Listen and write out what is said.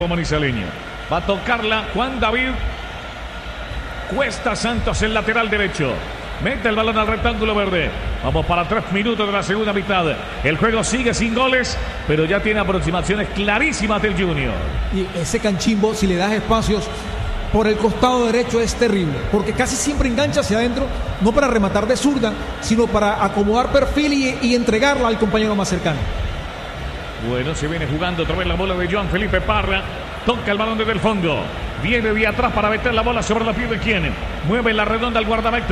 Manizaleño. Va a tocarla Juan David Cuesta Santos, el lateral derecho. Mete el balón al rectángulo verde. Vamos para 3 minutos de la segunda mitad. El juego sigue sin goles, pero ya tiene aproximaciones clarísimas del Junior. Y ese Canchimbo, si le das espacios por el costado derecho, es terrible, porque casi siempre engancha hacia adentro, no para rematar de zurda, sino para acomodar perfil y entregarla al compañero más cercano. Bueno, se viene jugando otra vez la bola de Joan Felipe Parra. Toca el balón desde el fondo. Viene de atrás para meter la bola sobre la piel de quien. Mueve la redonda al guardameta.